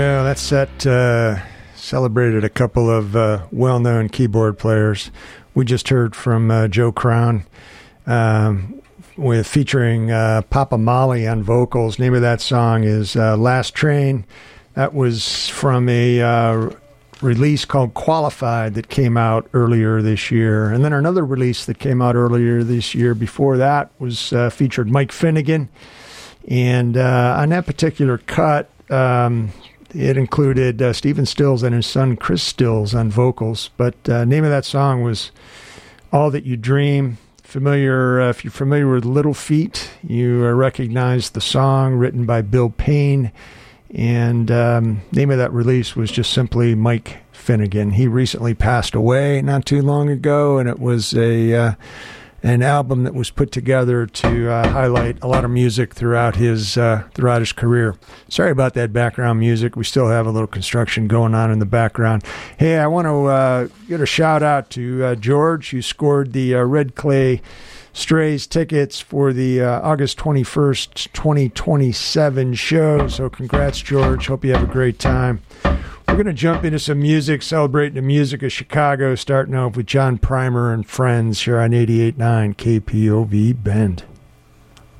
Well, that set celebrated a couple of well-known keyboard players. We just heard from Joe Crown with featuring Papa Molly on vocals. Name of that song is Last Train. That was from a release called Qualified that came out earlier this year. And then another release that came out earlier this year before that was featured Mike Finnegan. And on that particular cut, it included Stephen Stills and his son Chris Stills on vocals. But name of that song was All That You Dream. If you're familiar with Little Feat, you recognize the song written by Bill Payne. And name of that release was just simply Mike Finnegan. He recently passed away not too long ago, and it was an album that was put together to highlight a lot of music throughout his career. Sorry about that background music. We still have a little construction going on in the background. Hey, I want to give a shout out to George, who scored the Red Clay Strays tickets for the August 21st, 2027 show. So congrats, George. Hope you have a great time. We're going to jump into some music, celebrating the music of Chicago, starting off with John Primer and Friends here on 88.9 KPOV Bend.